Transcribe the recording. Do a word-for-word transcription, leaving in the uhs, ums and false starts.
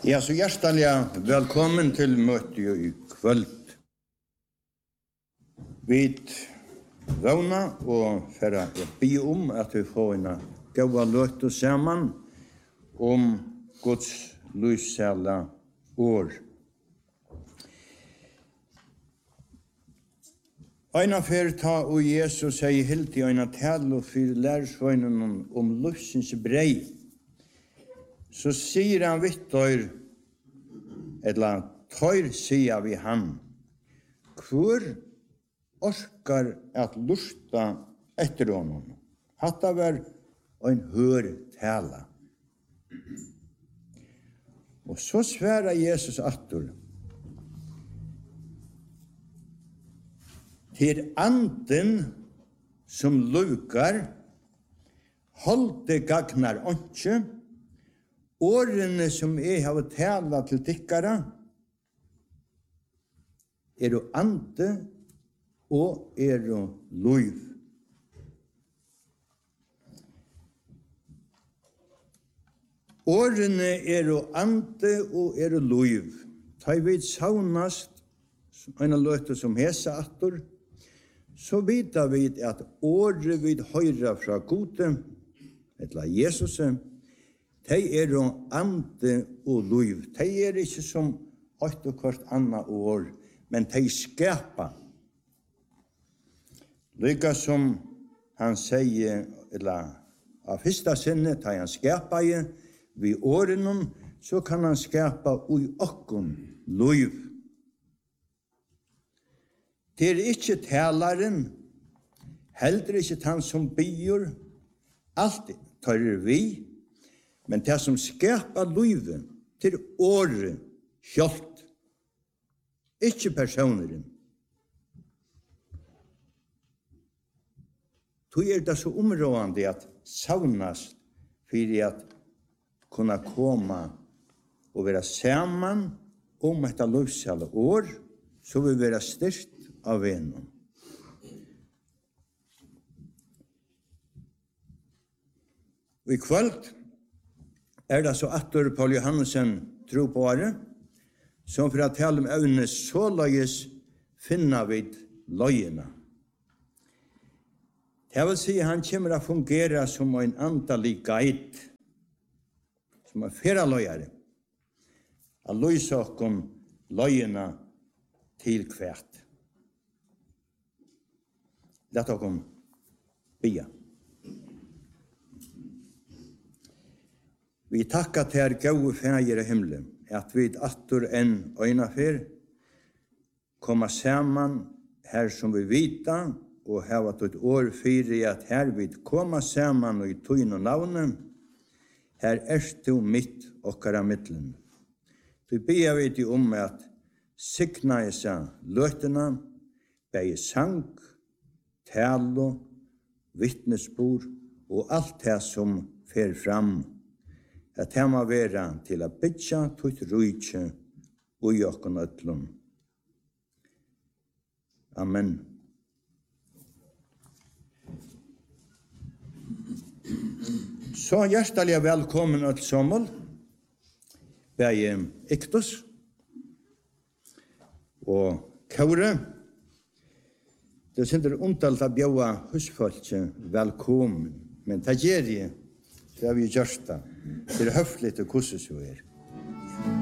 Ja, så hjertelig velkommen til møtet i kvöld. Vi vågna og for å be om at vi får en gode løte sammen om Guds lyssæla år. Ein affær ta og Jesus sier helt i en tale for lærersvøgnen om lyssens brei. Så sier han vittor, eller tøyr sier vi han, hvor orskar at lusta etter honom. Hatta var en hør tala. Og så sværa Jesus attor, til anden som lukar, holde gagnar åndsje, årene som jeg har tala til tikkara, er jo ande og er jo luiv. Årene er jo ande og er jo luiv. Ta i vid saunast, en løte som hesa attor, så vita vi at året vid høyra fra gode, etla Jesus, de er jo ande og luiv. De er ikke som høyt og kvart annet år, men de skapa. Lykka som han sier, eller av første sinne, da han skapa i vi årene, så kan han skapa ui okkon luiv. Det er ikke talaren, heller ikke han som byr, alt tar vi, men det som skapar luiven til året kjolt, ikke personeren. Så er det så områdende at saunast for at kunne komme og være sammen om et livsale år, så vil vi være styrst av vennom. Og i kvöld er det så atter Paul Johannesen tro på det, som for å tale om evne så løyes finna vid løyene. Det vil si han kommer å fungere som en andalig guide, som er fyrre løyere, å løyse okken løyene til hvert. Lett okken bia. Vi takkar til gode fægir i himmelen, at vi attor enn øyna fyr, komma saman her som vi vita, og hava et år fyrir at her vi komma saman og i tøyn og navnet, her erst du mitt okkara mittlen. Vi ber vi til om at sikna i seg løtena, bei sang, talo, vittnesbord og alt det som fer fram, at det må være til å bytja tutt rujtje og jokken øtlun. Amen. Så hjertelig velkommen til sommel, bei Iktus og Kaure. Det er undalt å bjøve husfolket velkommen, men det gjør jeg, det har vi gjort det. Det er høflig til hvordan så er.